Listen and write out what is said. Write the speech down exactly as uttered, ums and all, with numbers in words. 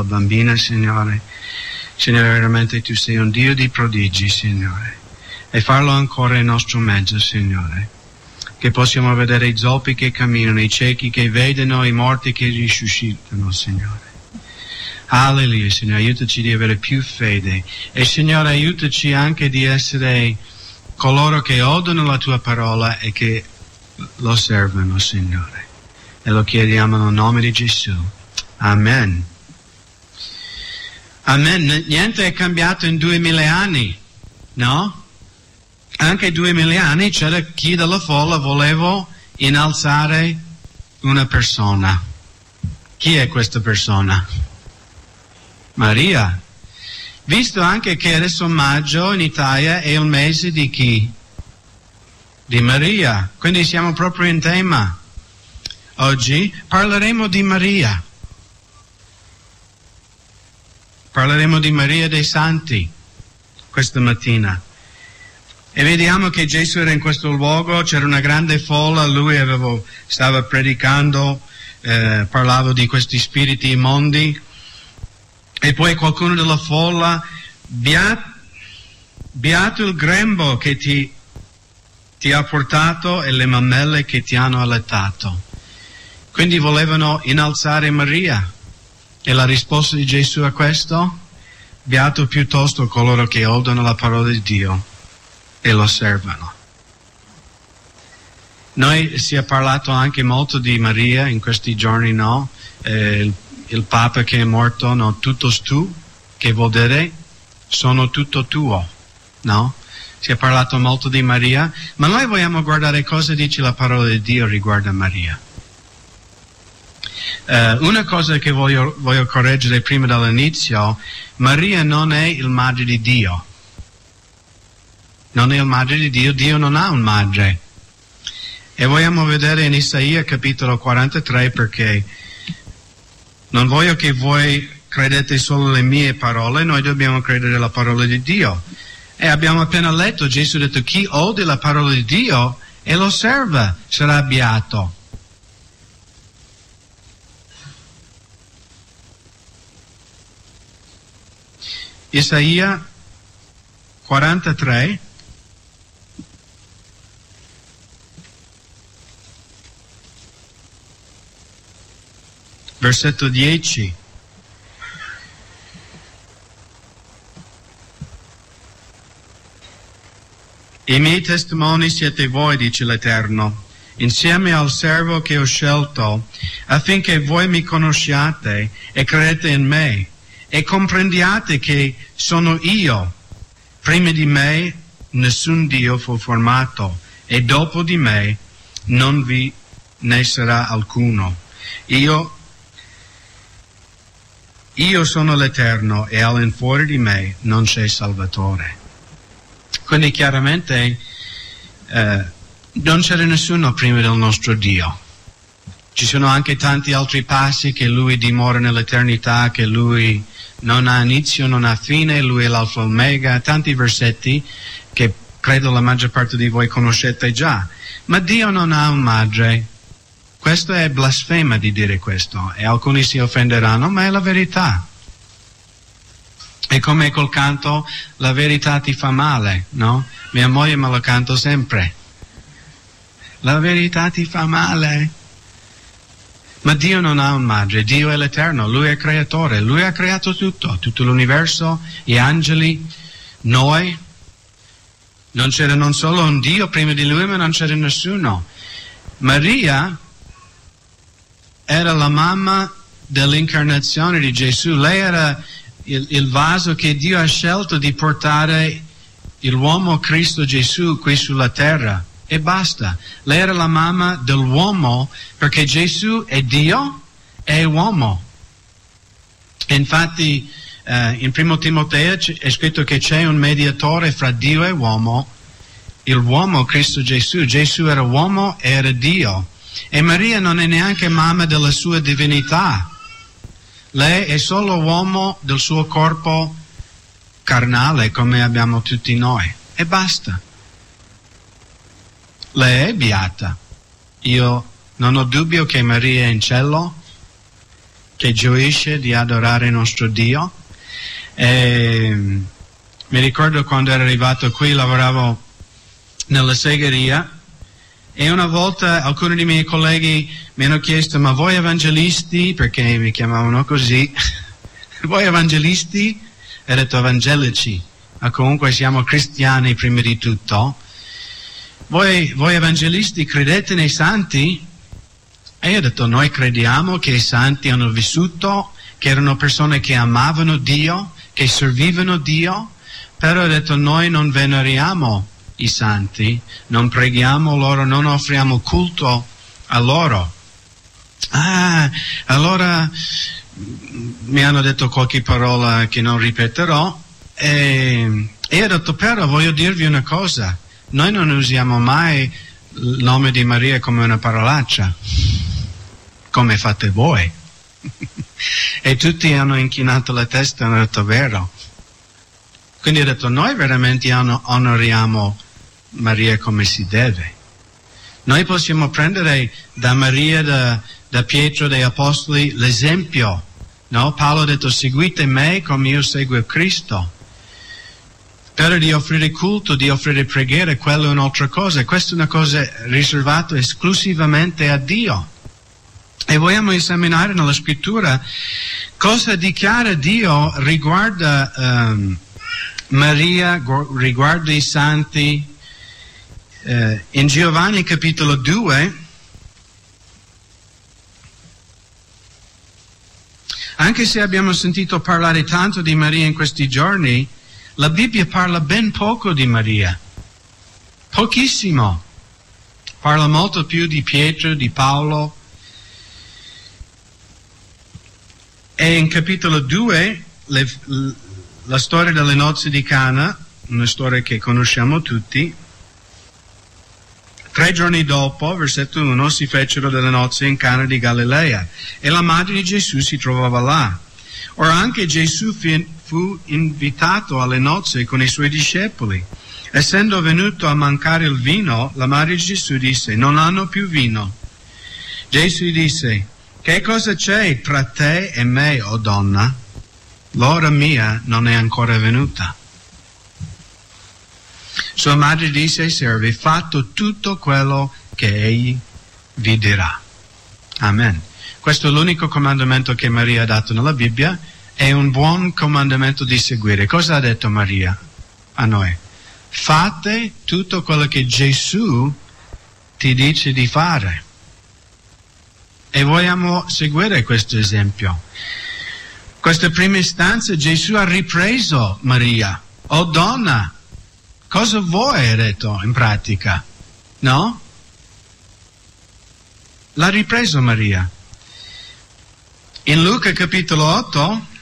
bambina, Signore. Signore, veramente Tu sei un Dio di prodigi, Signore. E farlo ancora in nostro mezzo, Signore. Che possiamo vedere i zoppi che camminano, i ciechi che vedono, i morti che risuscitano, Signore. Alleluia, Signore, aiutaci di avere più fede. E Signore, aiutaci anche di essere coloro che odono la Tua parola e che lo servono, Signore. E lo chiediamo nel nome di Gesù. Amen. Amen. Niente è cambiato in duemila anni, no? Anche duemila anni c'era chi dalla folla voleva innalzare una persona. Chi è questa persona? Maria. Visto anche che adesso maggio in Italia è il mese di chi? Di Maria. Quindi siamo proprio in tema. Oggi parleremo di Maria. Parleremo di Maria dei Santi questa mattina. E vediamo che Gesù era in questo luogo, c'era una grande folla, lui aveva, stava predicando, eh, parlava di questi spiriti immondi. E poi qualcuno della folla, beato, beato il grembo che ti, ti ha portato e le mammelle che ti hanno allattato. Quindi volevano innalzare Maria. E la risposta di Gesù a questo? Beato piuttosto coloro che odono la parola di Dio e lo servono. Noi si è parlato anche molto di Maria in questi giorni, no? Eh, il, il Papa che è morto, no? Tutto tu, che vuol dire sono tutto tuo, no? Si è parlato molto di Maria, ma noi vogliamo guardare cosa dice la parola di Dio riguardo a Maria. Uh, una cosa che voglio, voglio correggere prima dall'inizio, Maria non è il madre di Dio. Non è il madre di Dio, Dio non ha un madre. E vogliamo vedere in Isaia capitolo quarantatré, perché non voglio che voi credete solo le mie parole, noi dobbiamo credere alla parola di Dio. E abbiamo appena letto, Gesù ha detto, chi ode la parola di Dio e lo serve sarà beato. Isaia quarantatré, versetto dieci. I miei testimoni siete voi, dice l'Eterno, insieme al servo che ho scelto, affinché voi mi conosciate e credete in me. E comprendiate che sono io. Prima di me nessun Dio fu formato, e dopo di me non vi ne sarà alcuno. Io, io sono l'Eterno, e all'infuori di me non c'è Salvatore. Quindi chiaramente eh, non c'era nessuno prima del nostro Dio. Ci sono anche tanti altri passi che Lui dimora nell'eternità, che Lui non ha inizio, non ha fine, Lui è l'alfa e l'omega, tanti versetti che credo la maggior parte di voi conoscete già. Ma Dio non ha un madre. Questo è blasfema di dire questo, e alcuni si offenderanno, ma è la verità. E come col canto, la verità ti fa male, no? Mia moglie me lo canto sempre. La verità ti fa male. Ma Dio non ha un madre, Dio è l'Eterno, Lui è creatore, Lui ha creato tutto, tutto l'universo, gli angeli, noi. Non c'era non solo un Dio prima di Lui, ma non c'era nessuno. Maria era la mamma dell'incarnazione di Gesù, lei era il, il vaso che Dio ha scelto di portare l'uomo Cristo Gesù qui sulla terra. E basta. Lei era la mamma dell'uomo, perché Gesù è Dio e è uomo. E infatti eh, in primo Timoteo è scritto che c'è un mediatore fra Dio e uomo, il uomo Cristo Gesù. Gesù era uomo e era Dio. E Maria non è neanche mamma della sua divinità. Lei è solo uomo del suo corpo carnale, come abbiamo tutti noi. E basta. Lei è beata. Io non ho dubbio che Maria è in cielo, che gioisce di adorare il nostro Dio. E mi ricordo quando ero arrivato qui, lavoravo nella segheria, e una volta alcuni dei miei colleghi mi hanno chiesto: ma voi evangelisti, perché mi chiamavano così, voi evangelisti? E ho detto evangelici, ma comunque siamo cristiani prima di tutto. Voi, voi evangelisti credete nei santi? E io ho detto: noi crediamo che i santi hanno vissuto, che erano persone che amavano Dio, che servivano Dio, però ho detto: noi non veneriamo i santi, non preghiamo loro, non offriamo culto a loro. Ah, allora mi hanno detto qualche parola che non ripeterò, e, e ho detto: però voglio dirvi una cosa, noi non usiamo mai il nome di Maria come una parolaccia, come fate voi. E tutti hanno inchinato la testa e hanno detto: vero. Quindi ho detto: noi veramente onoriamo Maria come si deve. Noi possiamo prendere da Maria, da, da Pietro, dai Apostoli, l'esempio, no? Paolo ha detto: seguite me come io seguo Cristo. Però di offrire culto, di offrire preghiera, quello è un'altra cosa. Questa è una cosa riservata esclusivamente a Dio. E vogliamo esaminare nella scrittura cosa dichiara Dio riguardo um, Maria, riguardo i santi. Uh, in Giovanni capitolo due, anche se abbiamo sentito parlare tanto di Maria in questi giorni, la Bibbia parla ben poco di Maria, pochissimo. Parla molto più di Pietro, di Paolo. E in capitolo due, le, la storia delle nozze di Cana, una storia che conosciamo tutti. Tre giorni dopo, versetto uno, si fecero delle nozze in Cana di Galilea, e la madre di Gesù si trovava là. Ora anche Gesù fu invitato alle nozze con i suoi discepoli. Essendo venuto a mancare il vino, la madre di Gesù disse: non hanno più vino. Gesù disse: che cosa c'è tra te e me, o donna? L'ora mia non è ancora venuta. Sua madre disse ai servi: fatto tutto quello che egli vi dirà. Amen. Questo è l'unico comandamento che Maria ha dato nella Bibbia, è un buon comandamento di seguire. Cosa ha detto Maria a noi? Fate tutto quello che Gesù ti dice di fare. E vogliamo seguire questo esempio. Questa prima istanza Gesù ha ripreso Maria. Oh donna, cosa vuoi, ha detto in pratica? No? L'ha ripreso Maria. In Luca capitolo otto,